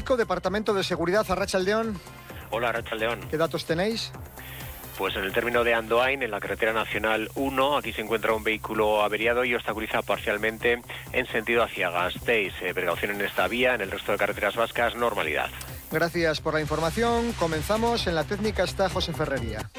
Político, Departamento de Seguridad, Arratsaldeón. Hola, Arratsaldeón. ¿Qué datos tenéis? Pues en el término de Andoain, en la carretera nacional 1, aquí se encuentra un vehículo averiado y obstaculiza parcialmente en sentido hacia Gasteiz. Precaución en esta vía, en el resto de carreteras vascas, normalidad. Gracias por la información. Comenzamos. En la técnica está José Ferrería.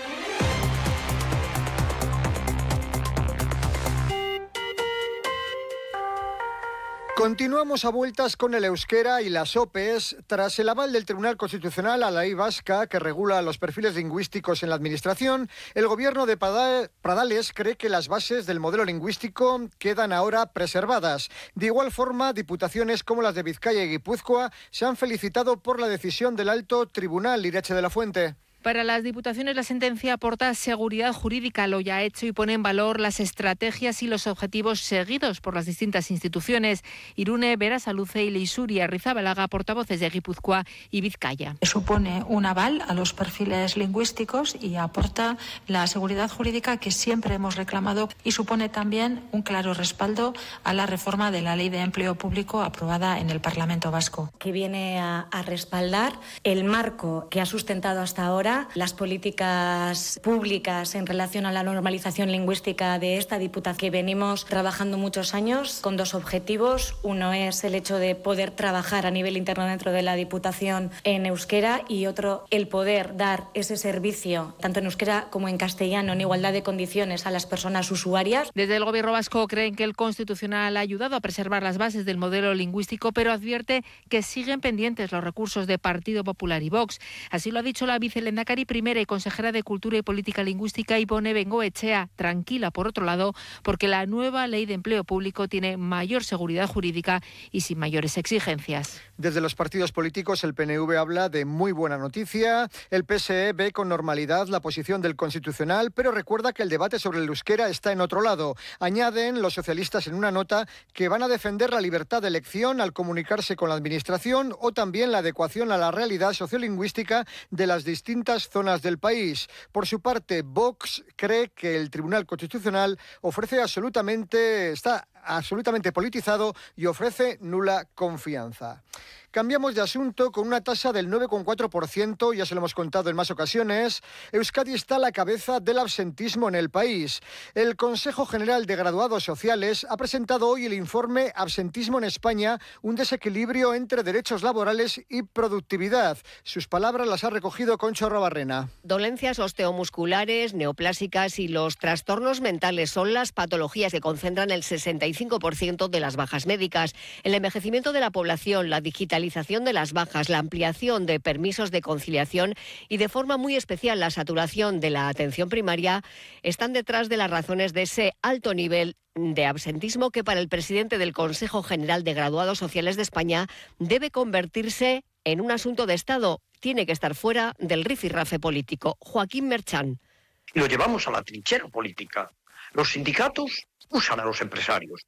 Continuamos a vueltas con el euskera y las OPEs. Tras el aval del Tribunal Constitucional a la ley vasca que regula los perfiles lingüísticos en la Administración, el gobierno de Pradales cree que las bases del modelo lingüístico quedan ahora preservadas. De igual forma, diputaciones como las de Vizcaya y Guipúzcoa se han felicitado por la decisión del Alto Tribunal. Irache de la Fuente. Para las diputaciones, la sentencia aporta seguridad jurídica, lo ya hecho, y pone en valor las estrategias y los objetivos seguidos por las distintas instituciones. Irune, Berasaluce y Leixuri Arrizabalaga, portavoces de Guipúzcoa y Vizcaya. Supone un aval a los perfiles lingüísticos y aporta la seguridad jurídica que siempre hemos reclamado, y supone también un claro respaldo a la reforma de la Ley de Empleo Público aprobada en el Parlamento Vasco. Que viene a respaldar el marco que ha sustentado hasta ahora las políticas públicas en relación a la normalización lingüística de esta Diputación, que venimos trabajando muchos años con dos objetivos. Uno es el hecho de poder trabajar a nivel interno dentro de la Diputación en euskera, y otro, el poder dar ese servicio tanto en euskera como en castellano en igualdad de condiciones a las personas usuarias. Desde el Gobierno vasco creen que el Constitucional ha ayudado a preservar las bases del modelo lingüístico, pero advierte que siguen pendientes los recursos de Partido Popular y Vox. Así lo ha dicho la vicelehendakari primera y consejera de Cultura y Política Lingüística, Ivone Bengoechea, tranquila por otro lado, porque la nueva Ley de Empleo Público tiene mayor seguridad jurídica y sin mayores exigencias. Desde los partidos políticos, el PNV habla de muy buena noticia. El PSE ve con normalidad la posición del Constitucional, pero recuerda que el debate sobre el euskera está en otro lado. Añaden los socialistas en una nota que van a defender la libertad de elección al comunicarse con la Administración, o también la adecuación a la realidad sociolingüística de las distintas zonas del país. Por su parte, Vox cree que el Tribunal Constitucional está absolutamente politizado y ofrece nula confianza. Cambiamos de asunto. Con una tasa del 9,4%, ya se lo hemos contado en más ocasiones, Euskadi está a la cabeza del absentismo en el país. El Consejo General de Graduados Sociales ha presentado hoy el informe Absentismo en España, un desequilibrio entre derechos laborales y productividad. Sus palabras las ha recogido Concho Arruabarrena. Dolencias osteomusculares, neoplásicas y los trastornos mentales son las patologías que concentran el 65% de las bajas médicas. El envejecimiento de la población, la digitalización de las bajas, la ampliación de permisos de conciliación y, de forma muy especial, la saturación de la atención primaria están detrás de las razones de ese alto nivel de absentismo que, para el presidente del Consejo General de Graduados Sociales de España, debe convertirse en un asunto de Estado. Tiene que estar fuera del rifirrafe político. Joaquín Merchán. Lo llevamos a la trinchera política. Los sindicatos usan a los empresarios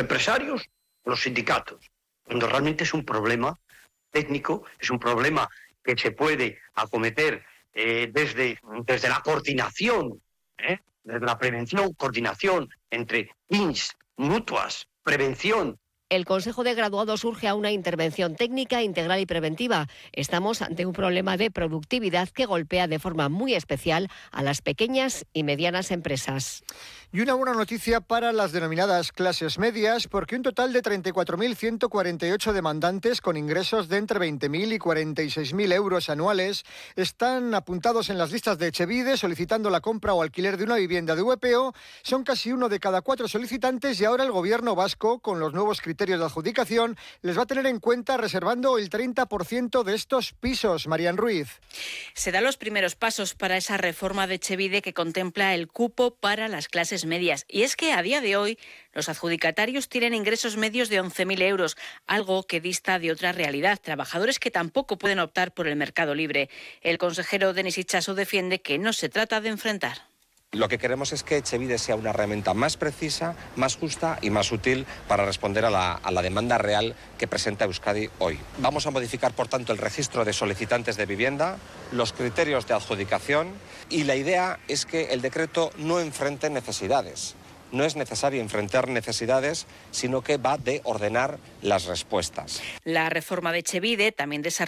los sindicatos. Cuando realmente es un problema técnico, es un problema que se puede acometer desde la coordinación, desde la prevención, coordinación entre teams, mutuas, prevención. El Consejo de Graduados urge a una intervención técnica, integral y preventiva. Estamos ante un problema de productividad que golpea de forma muy especial a las pequeñas y medianas empresas. Y una buena noticia para las denominadas clases medias, porque un total de 34.148 demandantes con ingresos de entre 20.000 y 46.000 euros anuales están apuntados en las listas de Etxebide solicitando la compra o alquiler de una vivienda de VPO. Son casi 1 de cada 4 solicitantes, y ahora el Gobierno vasco, con los nuevos criterios de adjudicación, les va a tener en cuenta reservando el 30% de estos pisos. Marian Ruiz. Se dan los primeros pasos para esa reforma de Etxebide que contempla el cupo para las clases medias. Y es que a día de hoy los adjudicatarios tienen ingresos medios de 11.000 euros, algo que dista de otra realidad, trabajadores que tampoco pueden optar por el mercado libre. El consejero Denis Itxaso defiende que no se trata de enfrentar. Lo que queremos es que Etxebide sea una herramienta más precisa, más justa y más útil para responder a la demanda real que presenta Euskadi hoy. Vamos a modificar, por tanto, el registro de solicitantes de vivienda, los criterios de adjudicación, y la idea es que el decreto no enfrente necesidades. No es necesario enfrentar necesidades, sino que va de ordenar las respuestas. La reforma de Etxebide también desarrolla